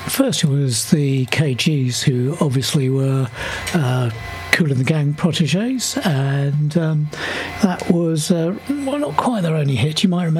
First, it was the KGs, who obviously were Kool and the Gang proteges, and that was, well, not quite their only hit. You might remember